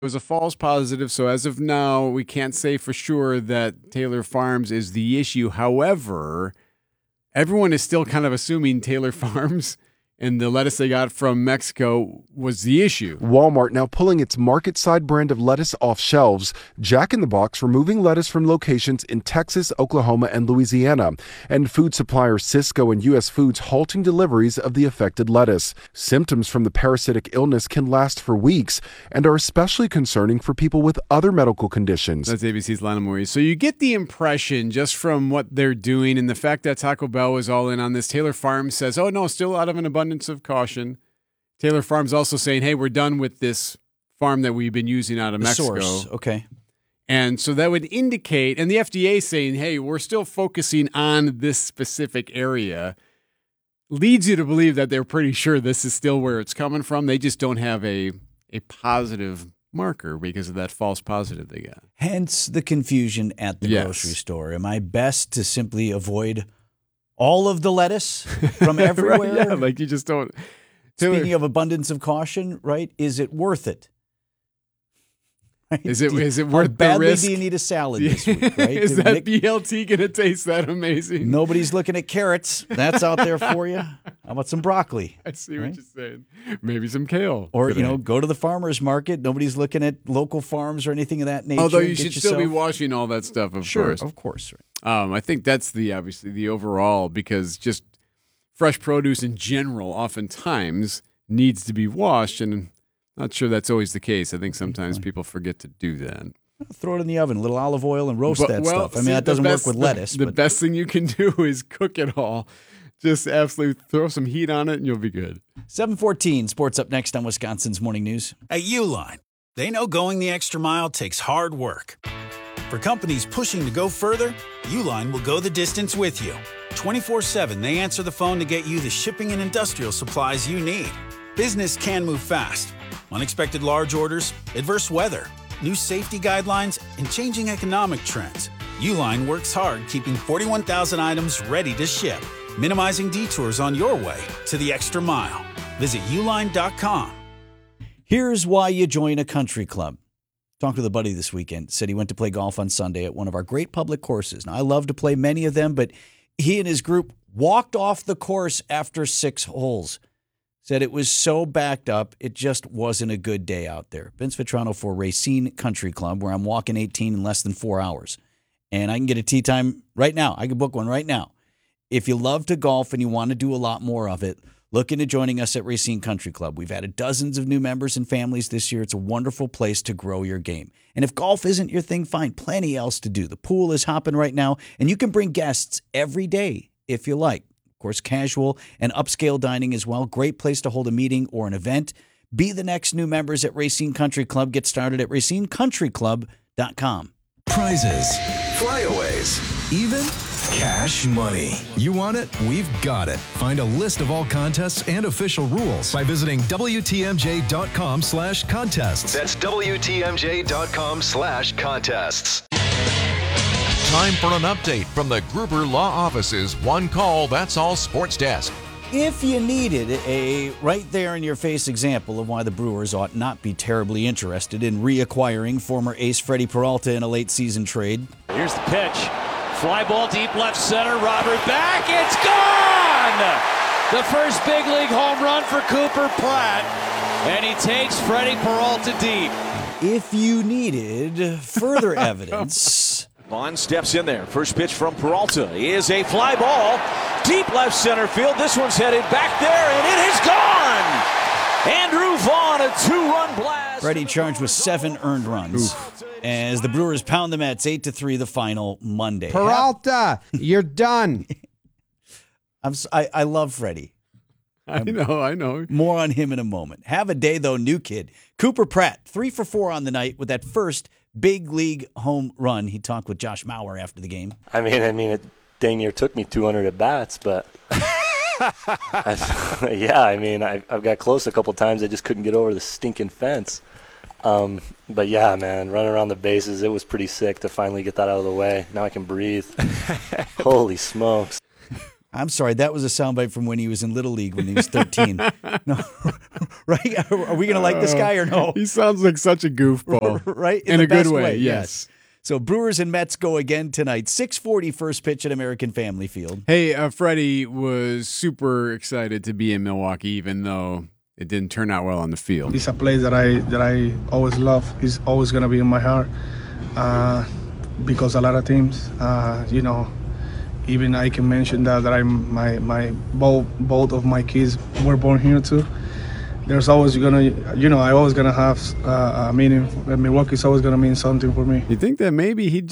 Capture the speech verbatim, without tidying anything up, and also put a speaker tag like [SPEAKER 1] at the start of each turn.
[SPEAKER 1] was a false positive, so as of now, we can't say for sure that Taylor Farms is the issue. However, everyone is still kind of assuming Taylor Farms and the lettuce they got from Mexico was the issue.
[SPEAKER 2] Walmart now pulling its Market Side brand of lettuce off shelves. Jack in the Box removing lettuce from locations in Texas, Oklahoma, and Louisiana. And food supplier Sysco and U S Foods halting deliveries of the affected lettuce. Symptoms from the parasitic illness can last for weeks and are especially concerning for people with other medical conditions.
[SPEAKER 1] That's A B C's Lana Maurice. So you get the impression just from what they're doing and the fact that Taco Bell was all in on this. Taylor Farms says, oh no, still out of an abundance of caution. Taylor Farms also saying, hey, we're done with this farm that we've been using out of
[SPEAKER 3] the
[SPEAKER 1] Mexico.
[SPEAKER 3] Source. Okay.
[SPEAKER 1] And so that would indicate, and the F D A saying, hey, we're still focusing on this specific area, leads you to believe that they're pretty sure this is still where it's coming from. They just don't have a, a positive marker because of that false positive they got.
[SPEAKER 3] Hence the confusion at the
[SPEAKER 1] yes.
[SPEAKER 3] grocery store. Am I best to simply avoid all of the lettuce from everywhere?
[SPEAKER 1] Right, yeah, like you just don't.
[SPEAKER 3] Speaking of abundance of caution, right? Is it worth it? Right?
[SPEAKER 1] Is it
[SPEAKER 3] you,
[SPEAKER 1] is it worth
[SPEAKER 3] how badly
[SPEAKER 1] the risk?
[SPEAKER 3] do you need a salad this week? Right?
[SPEAKER 1] Is
[SPEAKER 3] To
[SPEAKER 1] that
[SPEAKER 3] make,
[SPEAKER 1] B L T going to taste that amazing?
[SPEAKER 3] Nobody's looking at carrots. That's out there for you. How about some broccoli?
[SPEAKER 1] I see
[SPEAKER 3] right?
[SPEAKER 1] what you're saying. Maybe some kale.
[SPEAKER 3] Or,
[SPEAKER 1] today.
[SPEAKER 3] you know, go to the farmer's market. Nobody's looking at local farms or anything of that nature.
[SPEAKER 1] Although you
[SPEAKER 3] Get
[SPEAKER 1] should
[SPEAKER 3] yourself...
[SPEAKER 1] still be washing all that stuff, of
[SPEAKER 3] sure,
[SPEAKER 1] course.
[SPEAKER 3] of course.
[SPEAKER 1] Um, I think that's the obviously the overall, because just fresh produce in general oftentimes needs to be washed, and I'm not sure that's always the case. I think sometimes people forget to do that.
[SPEAKER 3] Throw it in the oven, a little olive oil, and roast
[SPEAKER 1] But,
[SPEAKER 3] that
[SPEAKER 1] well,
[SPEAKER 3] stuff. I mean,
[SPEAKER 1] see,
[SPEAKER 3] that doesn't
[SPEAKER 1] best,
[SPEAKER 3] work with lettuce.
[SPEAKER 1] The, the
[SPEAKER 3] but...
[SPEAKER 1] best thing you can do is cook it all. Just absolutely throw some heat on it, and you'll be good.
[SPEAKER 3] seven fourteen, sports up next on Wisconsin's Morning News.
[SPEAKER 4] At Uline, they know going the extra mile takes hard work. For companies pushing to go further, Uline will go the distance with you. twenty-four seven, they answer the phone to get you the shipping and industrial supplies you need. Business can move fast. Unexpected large orders, adverse weather, new safety guidelines, and changing economic trends. Uline works hard keeping forty-one thousand items ready to ship, minimizing detours on your way to the extra mile. Visit uline dot com.
[SPEAKER 3] Here's why you join a country club. Talked with a buddy this weekend. Said he went to play golf on Sunday at one of our great public courses. Now, I love to play many of them, but he and his group walked off the course after six holes. Said it was so backed up, it just wasn't a good day out there. Vince Vitrano for Racine Country Club, where I'm walking eighteen in less than four hours. And I can get a tee time right now. I can book one right now. If you love to golf and you want to do a lot more of it, look into joining us at Racine Country Club. We've added dozens of new members and families this year. It's a wonderful place to grow your game. And if golf isn't your thing, find plenty else to do. The pool is hopping right now, and you can bring guests every day if you like. Of course, casual and upscale dining as well. Great place to hold a meeting or an event. Be the next new members at Racine Country Club. Get started at racine country club dot com.
[SPEAKER 5] Prizes, flyaways, even cash money. You want it? We've got it. Find a list of all contests and official rules by visiting W T M J dot com slash contests.
[SPEAKER 6] That's W T M J dot com slash contests.
[SPEAKER 7] Time for an update from the Gruber Law Office's One Call, That's All Sports Desk.
[SPEAKER 3] If you needed a right-there-in-your-face example of why the Brewers ought not be terribly interested in reacquiring former ace Freddie Peralta in a late-season trade.
[SPEAKER 8] Here's the pitch. Fly ball deep left center. Robert back. It's gone! The first big league home run for Cooper Pratt. And he takes Freddie Peralta deep.
[SPEAKER 3] If you needed further evidence...
[SPEAKER 8] Vaughn steps in there. First pitch from Peralta is a fly ball. Deep left center field. This one's headed back there, and it is gone! Andrew Vaughn, a two-run blast.
[SPEAKER 3] Freddie charged with seven earned runs. Oof. As the Brewers pound the Mets eight to three the final Monday.
[SPEAKER 9] Peralta, you're done.
[SPEAKER 3] I'm, I, I love Freddie.
[SPEAKER 1] I know, I know.
[SPEAKER 3] More on him in a moment. Have a day, though, new kid. Cooper Pratt, three for four on the night with that first big league home run. He talked with Josh Mauer after the game.
[SPEAKER 10] I mean, I mean, it dang near took me two hundred at bats, but I, yeah, I mean, I, I've got close a couple times. I just couldn't get over the stinking fence. Um, but yeah, man, running around the bases, it was pretty sick to finally get that out of the way. Now I can breathe. Holy smokes.
[SPEAKER 3] I'm sorry, that was a soundbite from when he was in Little League when he was thirteen. No, right? Are we going to like this guy or no?
[SPEAKER 1] He sounds like such a goofball.
[SPEAKER 3] Right?
[SPEAKER 1] In, In
[SPEAKER 3] a
[SPEAKER 1] good
[SPEAKER 3] way,
[SPEAKER 1] way,
[SPEAKER 3] yes.
[SPEAKER 1] yes.
[SPEAKER 3] So Brewers and Mets go again tonight. six forty first pitch at American Family Field.
[SPEAKER 1] Hey, uh, Freddie was super excited to be in Milwaukee, even though it didn't turn out well on the field.
[SPEAKER 11] It's a place that I that I always love. It's always going to be in my heart uh, because a lot of teams, uh, you know, even I can mention that that I'm my my both both of my kids were born here too. There's always gonna, you know, I always gonna have uh, a meaning. Milwaukee's always gonna mean something for me.
[SPEAKER 1] You think that maybe he